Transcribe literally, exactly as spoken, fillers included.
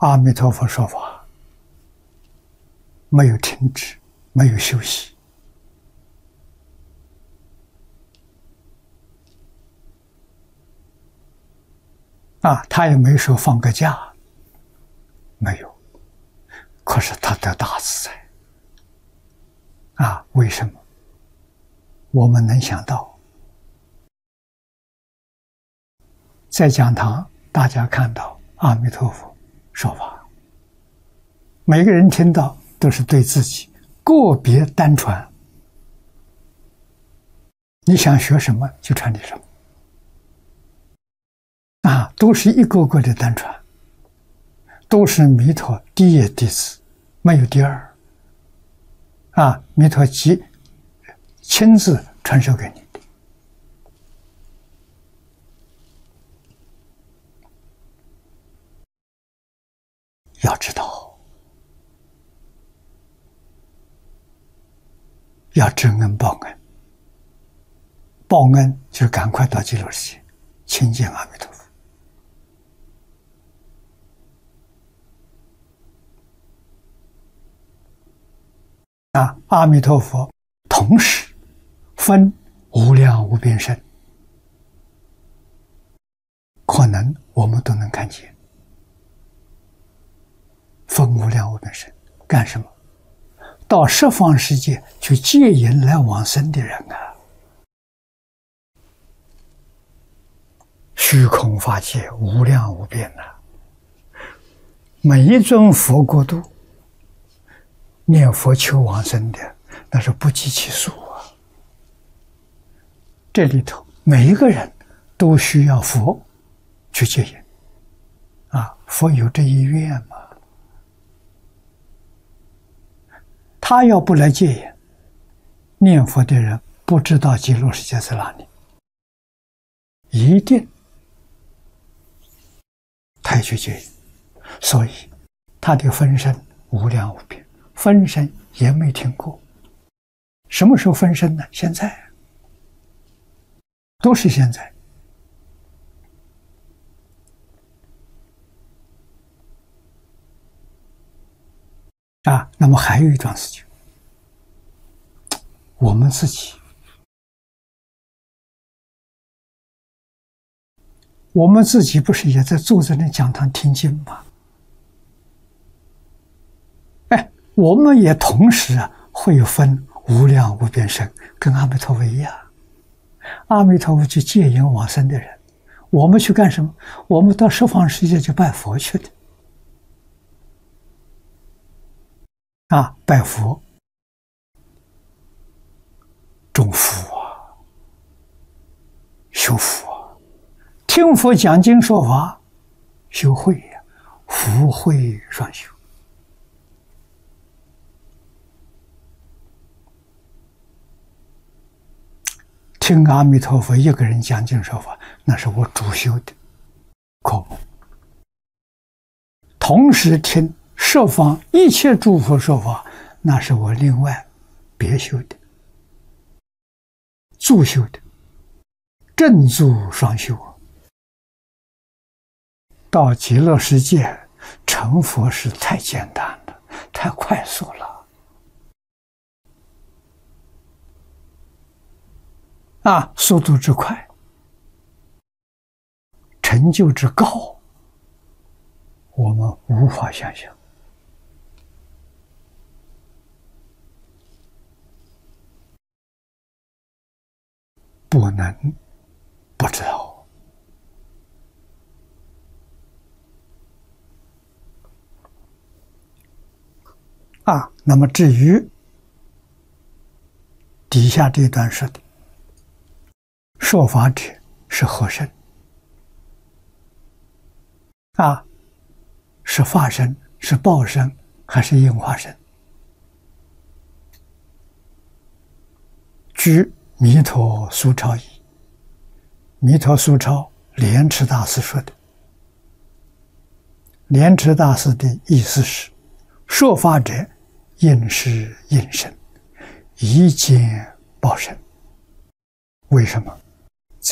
阿弥陀佛说法，没有停止，没有休息。啊，他也没说放个假，没有。可是他得大自在。啊，为什么？我们能想到，在讲堂大家看到阿弥陀佛说法，每个人听到都是对自己个别单传，你想学什么就传你什么，啊，都是一个个的单传，都是弥陀第一弟子，没有第二。啊，弥陀即亲自传授给你的。要知道，要知恩报恩。报恩就是赶快到极乐世界亲近阿弥陀佛。啊，阿弥陀佛同时分无量无边身，可能我们都能看见。分无量无边身干什么？到十方世界去接引来往生的人啊！虚空法界无量无边啊！每一尊佛国度念佛求往生的，那是不计其数啊！这里头每一个人都需要佛去接引啊！佛有这一愿吗？他要不来接引，念佛的人不知道极乐世界在哪里，一定他去接引，所以他的分身无量无边。分身也没听过，什么时候分身呢？现在，都是现在。啊，那么还有一桩事情，我们自己，我们自己不是也在坐在那讲堂听经吗？我们也同时啊会分无量无边身，跟阿弥陀佛一样。阿弥陀佛去接引往生的人，我们去干什么？我们到十方世界去拜佛去的。啊，拜佛，种福啊，修福啊，听佛讲经说法，修慧呀、啊，福慧双修。听阿弥陀佛一个人讲经说法，那是我主修的科目。同时听十方一切诸佛说法，那是我另外别修的助修的正助双修。到极乐世界成佛是太简单了，太快速了。啊，速度之快，成就之高，我们无法想象。不能不知道。啊，那么至于底下这段说的，说法者是何身？啊，是法身，是报身，还是应化身？据弥陀苏超译，弥陀苏超莲池大师说的。莲池大师的意思是，说法者应是应身，一见报身。为什么？